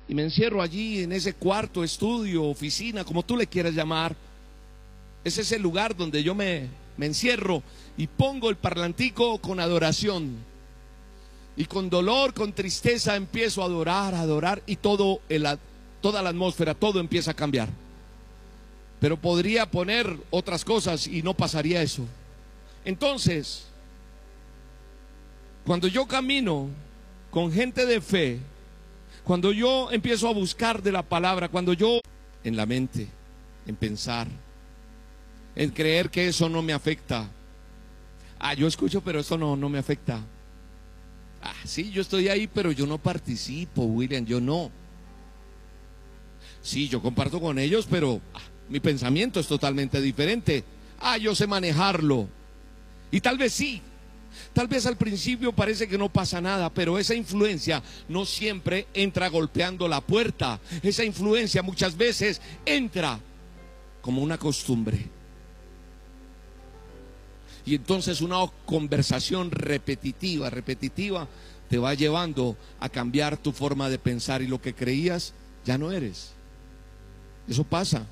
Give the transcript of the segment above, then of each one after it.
y me encierro allí en ese cuarto, estudio, oficina, como tú le quieras llamar. Ese es el lugar donde yo me encierro y pongo el parlantico con adoración. Y con dolor, con tristeza empiezo a adorar y toda la atmósfera, todo empieza a cambiar. Pero podría poner otras cosas y no pasaría eso. Entonces, cuando yo camino con gente de fe, cuando yo empiezo a buscar de la palabra, cuando yo en la mente, en pensar, en creer que eso no me afecta. Yo escucho, pero eso no me afecta. Sí, yo estoy ahí, pero yo no participo, William, yo no. Sí, yo comparto con ellos, pero mi pensamiento es totalmente diferente. Yo sé manejarlo. Y tal vez sí. Tal vez al principio parece que no pasa nada, pero esa influencia no siempre entra golpeando la puerta. Esa influencia muchas veces entra como una costumbre. Y entonces una conversación repetitiva te va llevando a cambiar tu forma de pensar, y lo que creías ya no eres. Eso pasa.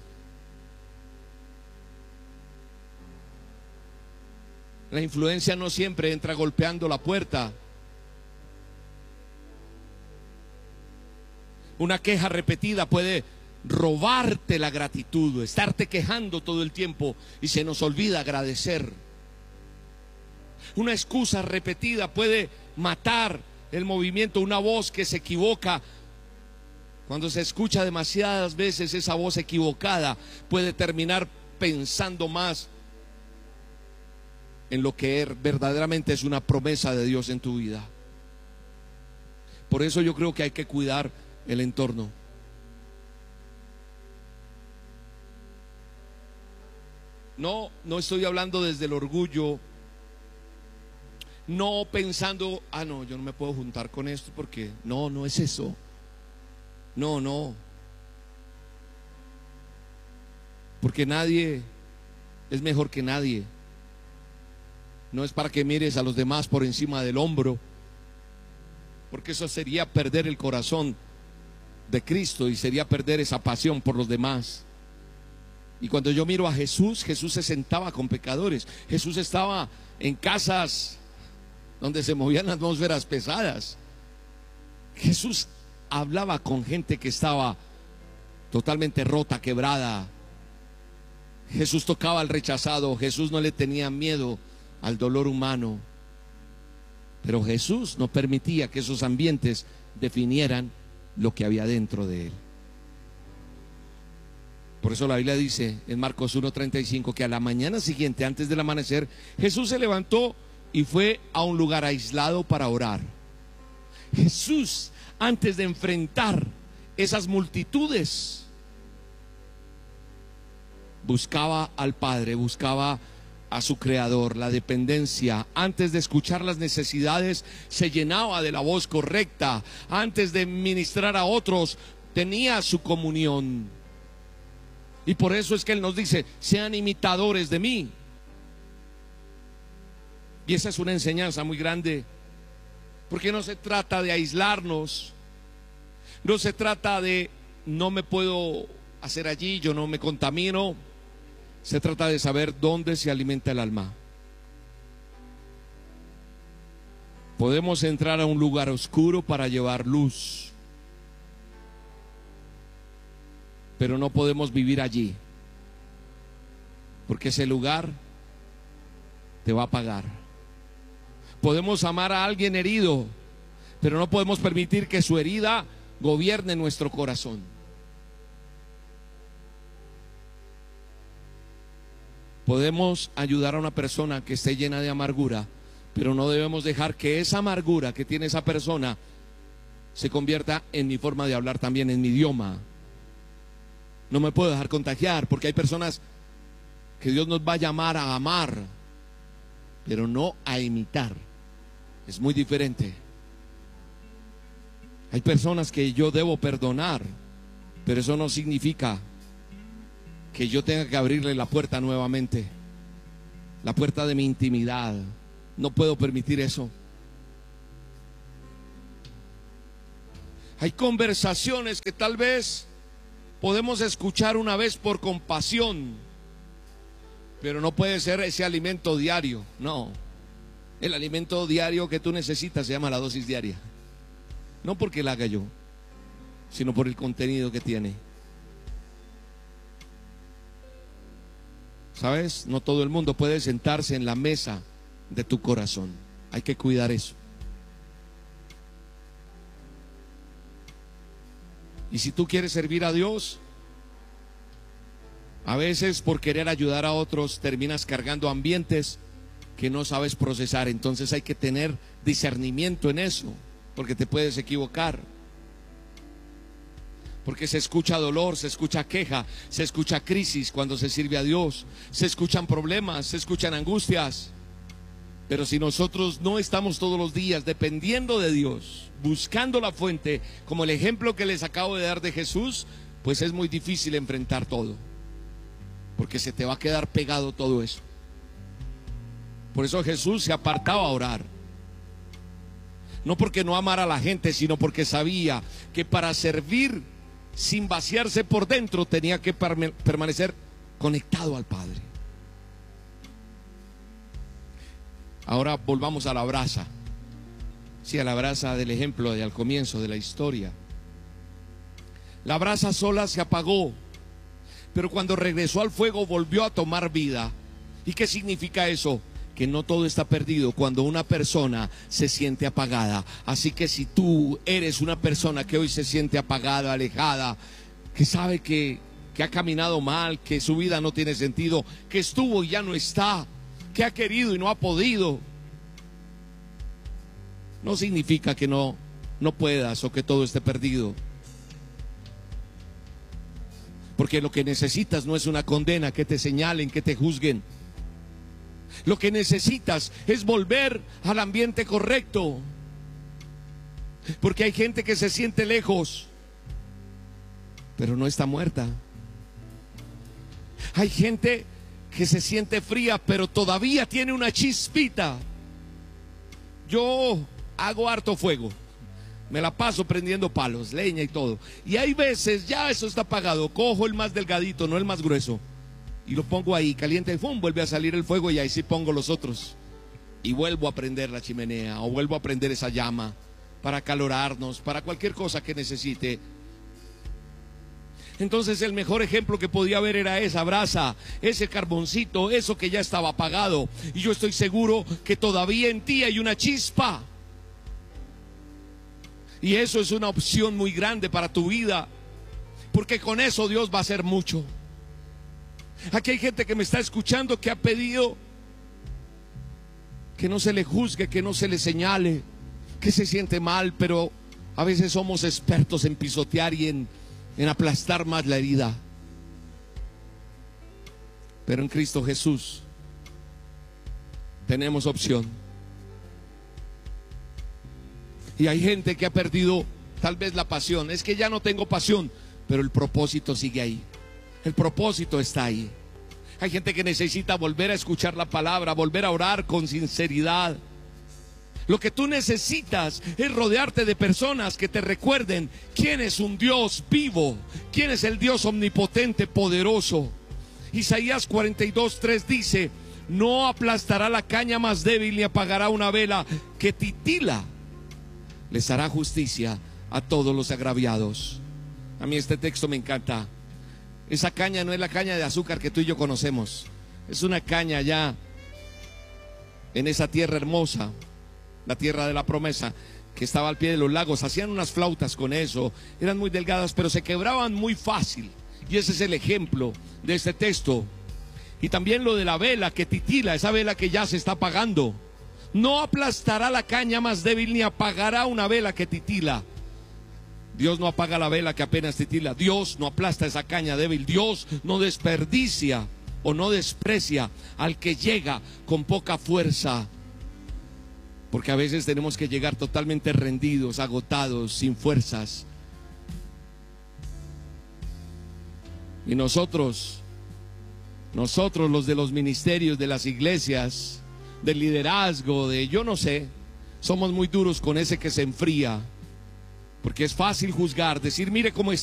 La influencia no siempre entra golpeando la puerta. Una queja repetida puede robarte la gratitud, estarte quejando todo el tiempo y se nos olvida agradecer. Una excusa repetida puede matar el movimiento. Una voz que se equivoca, cuando se escucha demasiadas veces esa voz equivocada, puede terminar pensando más en lo que verdaderamente es una promesa de Dios en tu vida. Por eso yo creo que hay que cuidar el entorno. No estoy hablando desde el orgullo, no pensando, no, yo no me puedo juntar con esto porque no es eso. No. Porque nadie es mejor que nadie. No es para que mires a los demás por encima del hombro, porque eso sería perder el corazón de Cristo y sería perder esa pasión por los demás. Y cuando yo miro a Jesús, Jesús se sentaba con pecadores. Jesús estaba en casas donde se movían atmósferas pesadas. Jesús hablaba con gente que estaba totalmente rota, quebrada. Jesús tocaba al rechazado. Jesús no le tenía miedo al dolor humano. Pero Jesús no permitía que esos ambientes definieran lo que había dentro de él. Por eso la Biblia dice en Marcos 1:35 que a la mañana siguiente, antes del amanecer, Jesús se levantó y fue a un lugar aislado para orar. Jesús, antes de enfrentar esas multitudes, buscaba al Padre, buscaba a su Creador, la dependencia. Antes de escuchar las necesidades, se llenaba de la voz correcta. Antes de ministrar a otros, tenía su comunión. Y por eso es que Él nos dice: sean imitadores de mí. Y esa es una enseñanza muy grande, porque no se trata de aislarnos, no se trata de no me puedo hacer allí, yo no me contamino. Se trata de saber dónde se alimenta el alma. Podemos entrar a un lugar oscuro para llevar luz, pero no podemos vivir allí, porque ese lugar te va a pagar. Podemos amar a alguien herido, pero no podemos permitir que su herida gobierne nuestro corazón. Podemos ayudar a una persona que esté llena de amargura, pero no debemos dejar que esa amargura que tiene esa persona se convierta en mi forma de hablar también, en mi idioma. No me puedo dejar contagiar, porque hay personas que Dios nos va a llamar a amar, pero no a imitar. Es muy diferente. Hay personas que yo debo perdonar, pero eso no significa que yo tenga que abrirle la puerta nuevamente, la puerta de mi intimidad. No puedo permitir eso. Hay conversaciones que tal vez podemos escuchar una vez por compasión, pero no puede ser ese alimento diario. No, el alimento diario que tú necesitas se llama la dosis diaria. No porque la haga yo, sino por el contenido que tiene. ¿Sabes? No todo el mundo puede sentarse en la mesa de tu corazón. Hay que cuidar eso. Y si tú quieres servir a Dios, a veces por querer ayudar a otros terminas cargando ambientes que no sabes procesar. Entonces hay que tener discernimiento en eso, porque te puedes equivocar. Porque se escucha dolor, se escucha queja, se escucha crisis cuando se sirve a Dios, se escuchan problemas, se escuchan angustias. Pero si nosotros no estamos todos los días dependiendo de Dios, buscando la fuente, como el ejemplo que les acabo de dar de Jesús, pues es muy difícil enfrentar todo, porque se te va a quedar pegado todo eso. Por eso Jesús se apartaba a orar. No porque no amara a la gente, sino porque sabía que para servir sin vaciarse por dentro tenía que permanecer conectado al Padre. Ahora volvamos a la brasa. Sí, a la brasa del ejemplo de al comienzo de la historia. La brasa sola se apagó, pero cuando regresó al fuego volvió a tomar vida. ¿Y qué significa eso? Que no todo está perdido cuando una persona se siente apagada. Así que si tú eres una persona que hoy se siente apagada, alejada, que sabe que ha caminado mal, que su vida no tiene sentido, que estuvo y ya no está, que ha querido y no ha podido, no significa que no puedas o que todo esté perdido. Porque lo que necesitas no es una condena, que te señalen, que te juzguen. Lo que necesitas es volver al ambiente correcto. Porque hay gente que se siente lejos, pero no está muerta. Hay gente que se siente fría, pero todavía tiene una chispita. Yo hago harto fuego, me la paso prendiendo palos, leña y todo. Y hay veces ya eso está apagado, cojo el más delgadito, no el más grueso, y lo pongo ahí, caliente y ¡fum! Vuelve a salir el fuego y ahí sí pongo los otros. Y vuelvo a prender la chimenea o vuelvo a prender esa llama para acalorarnos, para cualquier cosa que necesite. Entonces el mejor ejemplo que podía haber era esa brasa, ese carboncito, eso que ya estaba apagado. Y yo estoy seguro que todavía en ti hay una chispa. Y eso es una opción muy grande para tu vida, porque con eso Dios va a hacer mucho. Aquí hay gente que me está escuchando que ha pedido que no se le juzgue, que no se le señale, que se siente mal, pero a veces somos expertos en pisotear y en aplastar más la herida. Pero en Cristo Jesús tenemos opción. Y hay gente que ha perdido tal vez la pasión. Es que ya no tengo pasión, pero el propósito sigue ahí. El propósito está ahí. Hay gente que necesita volver a escuchar la palabra, volver a orar con sinceridad. Lo que tú necesitas es rodearte de personas que te recuerden quién es un Dios vivo, quién es el Dios omnipotente, poderoso. Isaías 42:3 dice: no aplastará la caña más débil ni apagará una vela que titila. Les hará justicia a todos los agraviados. A mí este texto me encanta. Esa caña no es la caña de azúcar que tú y yo conocemos. Es una caña allá en esa tierra hermosa, la tierra de la promesa, que estaba al pie de los lagos. Hacían unas flautas con eso, eran muy delgadas, pero se quebraban muy fácil. Y ese es el ejemplo de este texto. Y también lo de la vela que titila, esa vela que ya se está apagando. No aplastará la caña más débil ni apagará una vela que titila. Dios no apaga la vela que apenas titila. Dios no aplasta esa caña débil. Dios no desperdicia o no desprecia al que llega con poca fuerza. Porque a veces tenemos que llegar totalmente rendidos, agotados, sin fuerzas. Y nosotros los de los ministerios, de las iglesias, del liderazgo, de yo no sé, somos muy duros con ese que se enfría. Porque es fácil juzgar, decir, mire cómo